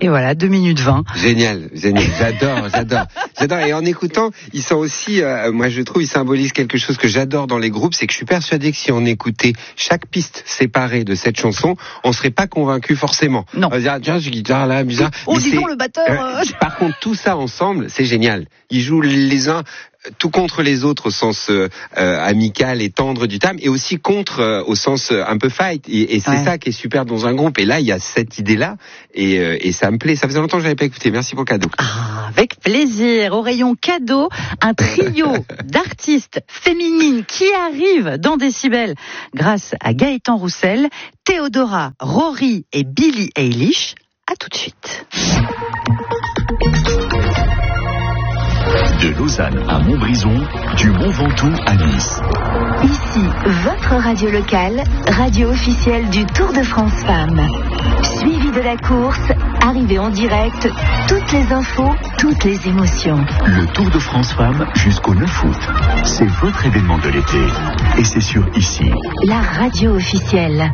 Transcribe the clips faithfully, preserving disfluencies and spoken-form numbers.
Et voilà, deux minutes vingt. Génial, génial, j'adore, j'adore, j'adore. Et en écoutant, ils sont aussi, euh, moi je trouve, ils symbolisent quelque chose que j'adore dans les groupes, c'est que je suis persuadé que si on écoutait chaque piste séparée de cette chanson, on serait pas convaincu forcément. Non. On va dire, tiens, j'ai guitare là, bizarre. Oh, Mais dis donc c'est- le batteur. euh, euh. par contre, tout ça ensemble, c'est génial. Ils jouent les uns tout contre les autres au sens euh, euh, amical et tendre du terme, et aussi contre euh, au sens euh, un peu fight. Et, et c'est Ouais. ça qui est super dans un groupe. Et là, il y a cette idée-là, et, euh, et ça me plaît. Ça faisait longtemps que j'avais pas écouté. Merci pour le cadeau. Ah, avec plaisir. Au rayon cadeau, un trio d'artistes féminines qui arrivent dans Décibel grâce à Gaëtan Roussel, Théodora, Rory et Billie Eilish. À tout de suite. De Lausanne à Montbrison, du Mont Ventoux à Nice. Ici, votre radio locale, radio officielle du Tour de France Femmes. Suivi de la course, arrivée en direct, toutes les infos, toutes les émotions. Le Tour de France Femmes jusqu'au neuf août. C'est votre événement de l'été. Et c'est sur Ici. La radio officielle.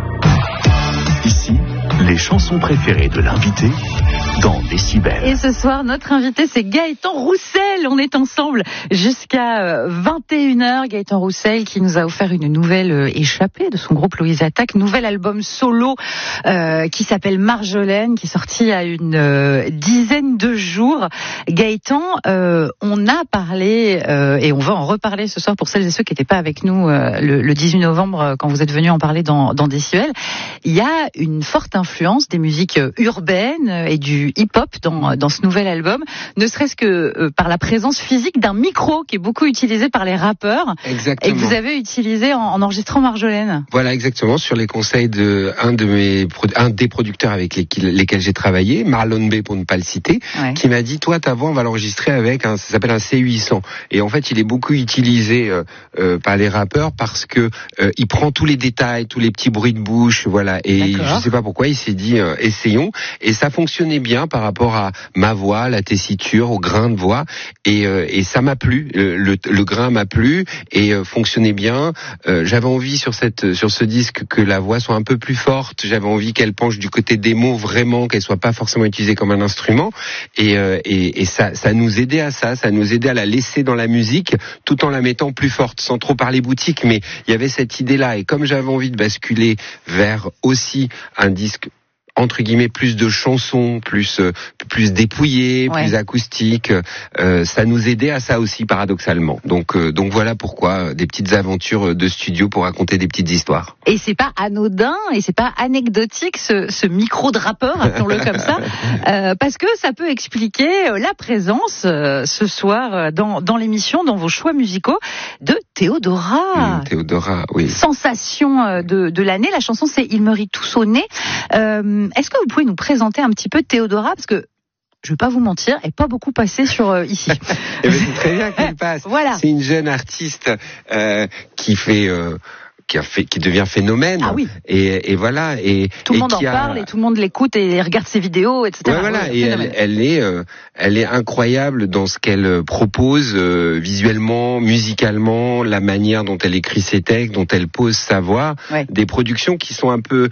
Ici, les chansons préférées de l'invité dans Décibel. Et ce soir, notre invité, c'est Gaëtan Roussel. On est ensemble jusqu'à vingt et une heures. Gaëtan Roussel qui nous a offert une nouvelle euh, échappée de son groupe Louise Attaque. Nouvel album solo euh, qui s'appelle Marjolaine, qui est sorti à une euh, dizaine de jours. Gaëtan, euh, on a parlé, euh, et on va en reparler ce soir pour celles et ceux qui n'étaient pas avec nous euh, le, le dix-huit novembre, euh, quand vous êtes venu en parler dans, dans Décibel. Il y a une forte influence des musiques urbaines et du hip-hop dans, dans ce nouvel album, ne serait-ce que euh, par la présence physique d'un micro qui est beaucoup utilisé par les rappeurs. Exactement. Et que vous avez utilisé en, en enregistrant Marjolaine. Voilà, exactement, sur les conseils de un de mes un des producteurs avec lesquels, lesquels j'ai travaillé, Marlon B pour ne pas le citer, Ouais. qui m'a dit, toi ta voix on va l'enregistrer avec un, ça s'appelle un C huit cents, et en fait il est beaucoup utilisé euh, euh, par les rappeurs parce que euh, il prend tous les détails, tous les petits bruits de bouche, voilà, et D'accord. je sais pas pourquoi il s'est dit euh, essayons, et ça fonctionnait bien par rapport à ma voix, la tessiture, au grain de voix, et, euh, et ça m'a plu, le, le, le grain m'a plu et euh, fonctionnait bien. Euh, j'avais envie sur cette sur ce disque que la voix soit un peu plus forte, j'avais envie qu'elle penche du côté des mots vraiment, qu'elle soit pas forcément utilisée comme un instrument, et, euh, et, et ça, ça nous aidait à ça, ça nous aidait à la laisser dans la musique tout en la mettant plus forte, sans trop parler boutique, mais il y avait cette idée-là, et comme j'avais envie de basculer vers aussi un disque entre guillemets plus de chansons, plus euh, plus dépouillées, Ouais. plus acoustiques, euh, ça nous aidait à ça aussi paradoxalement. Donc euh, donc voilà pourquoi euh, des petites aventures de studio pour raconter des petites histoires. Et c'est pas anodin et c'est pas anecdotique ce, ce micro de rappeur, appelons-le comme ça, euh, parce que ça peut expliquer la présence euh, ce soir euh, dans, dans l'émission, dans vos choix musicaux, de Théodora. Mmh, Théodora, oui. Sensation euh, de, de l'année. La chanson, c'est Il me rit tous au nez. Euh, est-ce que vous pouvez nous présenter un petit peu Théodora, parce que je vais pas vous mentir, elle est pas beaucoup passée sur euh, ici. Eh ben, c'est très bien qu'elle passe. Voilà. C'est une jeune artiste euh, qui fait euh, qui a fait qui devient phénomène. Ah oui. Et, et voilà. Et Tout le et monde en qui a- parle et tout le monde l'écoute et regarde ses vidéos, et cetera. Ouais, voilà, Ouais, et elle, phénomène. elle est, euh, elle est incroyable dans ce qu'elle euh, propose euh, visuellement, musicalement, la manière dont elle écrit ses textes, dont elle pose sa voix, Ouais. des productions qui sont un peu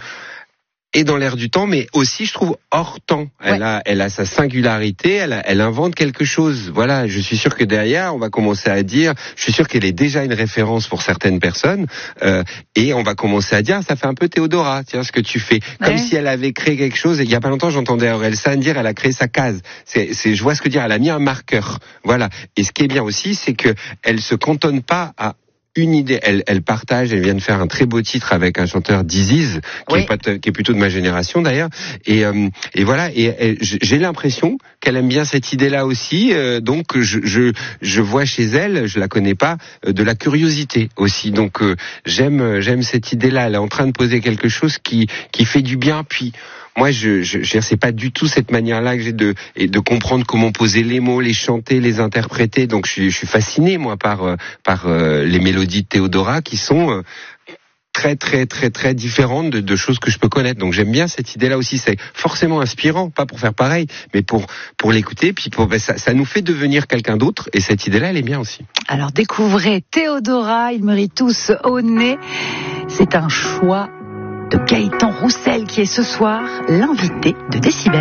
et dans l'air du temps, mais aussi, je trouve, hors temps. Elle Ouais. a, elle a sa singularité, elle, a- elle invente quelque chose. Voilà, je suis sûr que derrière, on va commencer à dire, je suis sûr qu'elle est déjà une référence pour certaines personnes, euh, et on va commencer à dire, ça fait un peu Théodora, tiens, ce que tu fais. Comme Ouais. si elle avait créé quelque chose, et il y a pas longtemps, j'entendais Orelsan dire, elle a créé sa case. C'est, c'est, je vois ce que dire, elle a mis un marqueur. Voilà. Et ce qui est bien aussi, c'est que elle se cantonne pas à une idée, elle, elle partage, elle vient de faire un très beau titre avec un chanteur d'Iziz, qui, Oui. est pas t- qui est plutôt de ma génération d'ailleurs, et, euh, et voilà, et, et j'ai l'impression qu'elle aime bien cette idée-là aussi, euh, donc je, je, je vois chez elle, je la connais pas, euh, de la curiosité aussi, donc euh, j'aime, j'aime cette idée-là, elle est en train de poser quelque chose qui, qui fait du bien, puis moi, je, je, je c'est pas du tout cette manière-là que j'ai de et de comprendre comment poser les mots, les chanter, les interpréter. Donc, je suis, je suis fasciné moi par euh, par euh, les mélodies de Théodora qui sont euh, très très très très différentes de, de choses que je peux connaître. Donc, j'aime bien cette idée-là aussi. C'est forcément inspirant, pas pour faire pareil, mais pour pour l'écouter. Puis pour ben, ça, ça nous fait devenir quelqu'un d'autre. Et cette idée-là, elle est bien aussi. Alors découvrez Théodora, ils me rient tous au nez. C'est un choix de Gaëtan Roussel qui est ce soir l'invité de Décibel.